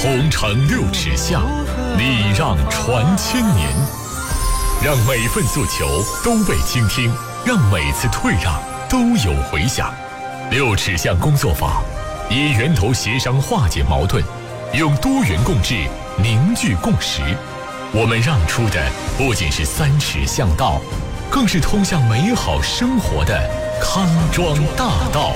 同城六尺巷，礼让传千年。让每份诉求都被倾听，让每次退让都有回响。六尺巷工作法，以源头协商化解矛盾，用多元共治凝聚共识。我们让出的不仅是3尺巷道，更是通向美好生活的康庄大道。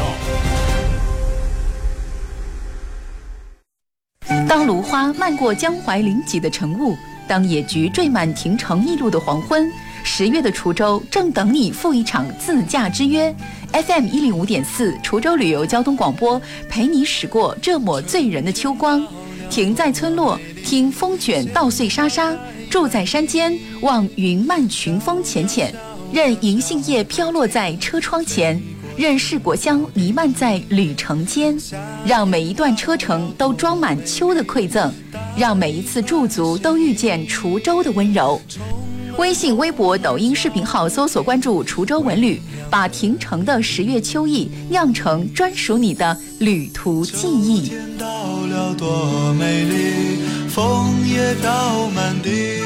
当芦花漫过江淮临济的晨雾，当野菊缀满亭城驿路的黄昏，10月的滁州正等你赴一场自驾之约。FM 105.4滁州旅游交通广播，陪你驶过这抹醉人的秋光。停在村落，听风卷稻穗沙沙；住在山间，望云漫群峰浅浅。任银杏叶飘落在车窗前，任世果香弥漫在旅程间，让每一段车程都装满秋的馈赠，让每一次驻足都遇见滁州的温柔。微信、微博、抖音视频号搜索关注滁州文旅，把亭城的10月秋意酿成专属你的旅途记忆。 到了多美丽，枫叶飘满地。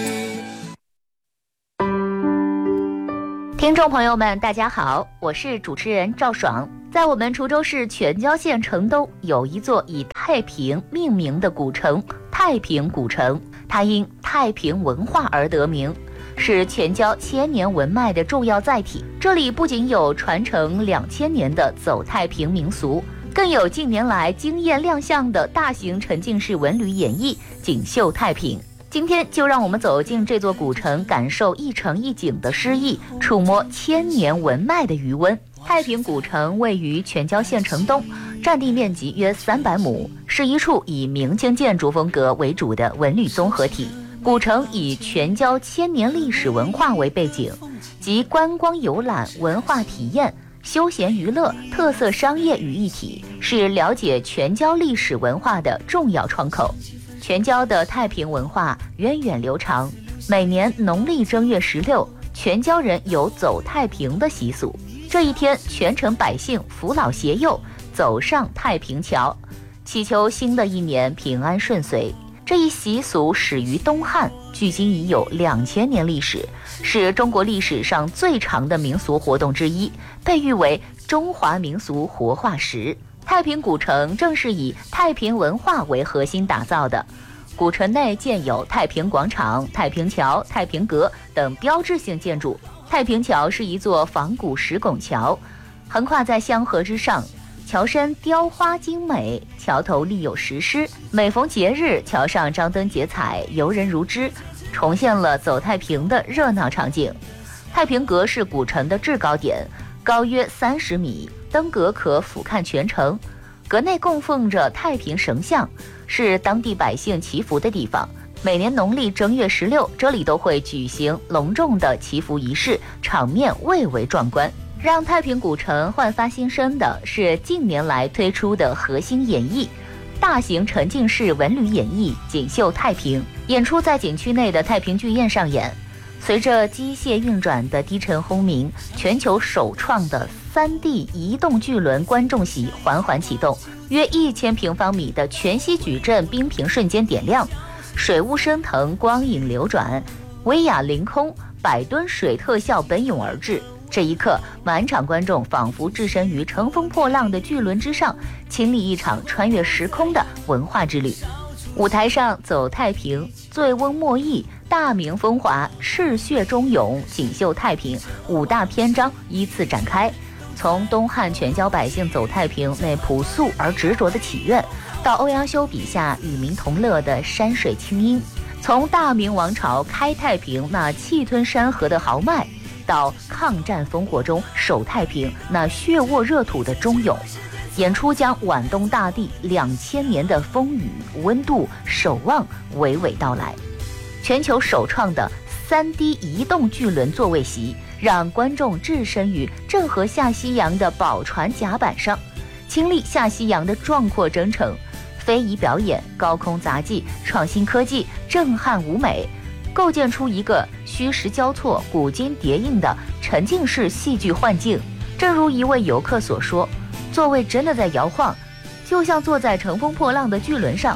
听众朋友们大家好，我是主持人赵爽。在我们滁州市全椒县城东有一座以太平命名的古城太平古城，它因太平文化而得名，是全椒千年文脉的重要载体。这里不仅有传承2000年的走太平民俗，更有近年来惊艳亮相的大型沉浸式文旅演绎锦绣太平。今天就让我们走进这座古城，感受一城一景的诗意，触摸千年文脉的余温。太平古城位于全椒县城东，占地面积约300亩，是一处以明清建筑风格为主的文旅综合体。古城以全椒千年历史文化为背景，集观光游览、文化体验、休闲娱乐、特色商业于一体，是了解全椒历史文化的重要窗口。全椒的太平文化源远流长，每年农历正月16，全椒人有走太平的习俗。这一天，全城百姓扶老携幼走上太平桥，祈求新的一年平安顺遂。这一习俗始于东汉，距今已有2000年历史，是中国历史上最长的民俗活动之一，被誉为中华民俗活化石。太平古城正是以太平文化为核心打造的，古城内建有太平广场、太平桥、太平阁等标志性建筑。太平桥是一座仿古石拱桥，横跨在湘河之上，桥身雕花精美，桥头立有石狮，每逢节日，桥上张灯结彩，游人如织，重现了走太平的热闹场景。太平阁是古城的制高点，高约30米，登阁可俯瞰全城。阁内供奉着太平神像，是当地百姓祈福的地方。每年农历正月16，这里都会举行隆重的祈福仪式，场面蔚为壮观。让太平古城焕发新生的是近年来推出的核心演绎大型沉浸式文旅演绎锦绣太平，演出在景区内的太平剧院上演。随着机械运转的低沉轰鸣，全球首创的3D 移动巨轮观众席缓缓启动，约1000平方米的全息矩阵冰屏瞬间点亮，水雾升腾，光影流转，威亚凌空，100吨水特效奔涌而至。这一刻，满场观众仿佛置身于乘风破浪的巨轮之上，亲历一场穿越时空的文化之旅。舞台上，走太平、醉翁莫弈、大明风华、赤血忠勇、锦绣太平5大篇章依次展开，从东汉全椒百姓走太平那朴素而执着的祈愿，到欧阳修笔下与民同乐的山水清音，从大明王朝开太平那气吞山河的豪迈，到抗战烽火中守太平那血沃热土的忠勇。演出将皖东大地2000年的风雨、温度、守望娓娓道来。全球首创的3D 移动巨轮座位席，让观众置身于郑和下西洋的宝船甲板上，亲历下西洋的壮阔征程。非遗表演、高空杂技、创新科技、震撼舞美，构建出一个虚实交错、古今叠映的沉浸式戏剧幻境。正如一位游客所说，座位真的在摇晃，就像坐在乘风破浪的巨轮上，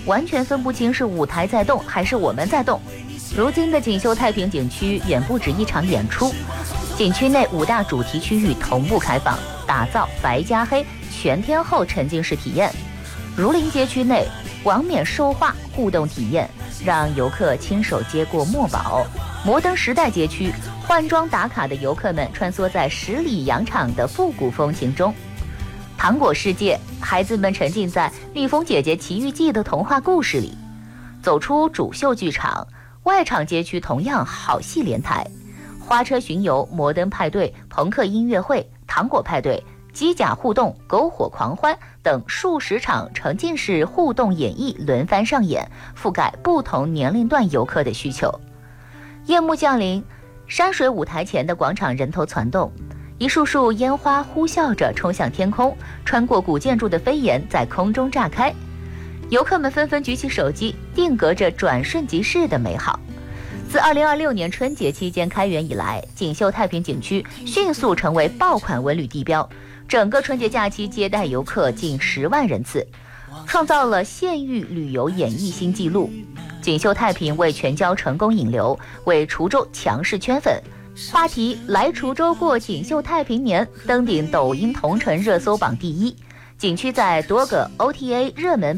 完全分不清是舞台在动还是我们在动。如今的锦绣太平景区远不止一场演出，景区内5大主题区域同步开放，打造白加黑全天候沉浸式体验。儒林街区内王冕绶画互动体验，让游客亲手接过墨宝。摩登时代街区换装打卡的游客们穿梭在十里洋场的复古风情中。糖果世界，孩子们沉浸在蜜蜂姐姐奇遇记的童话故事里。走出主秀剧场，外场街区同样好戏连台，花车巡游、摩登派对、朋克音乐会、糖果派对、机甲互动、篝火狂欢等数十场沉浸式互动演绎轮番上演，覆盖不同年龄段游客的需求。夜幕降临，山水舞台前的广场人头攒动，一束束烟花呼啸着冲向天空，穿过古建筑的飞檐在空中炸开。游客们纷纷举起手机，定格着转瞬即逝的美好。自2026年春节期间开园以来，锦绣太平景区迅速成为爆款文旅地标，整个春节假期接待游客近10万人次，创造了县域旅游演艺新纪录。锦绣太平为全椒成功引流，为滁州强势圈粉。话题来滁州过锦绣太平年登顶抖音同城热搜榜第1，景区在多个 OTA 热门